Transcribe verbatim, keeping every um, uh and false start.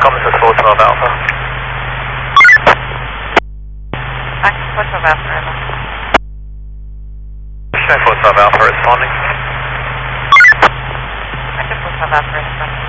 Comms is four twelve Alpha. Back to four twelve Alpha, over. Show four twelve Alpha responding. Back to four twelve Alpha responding.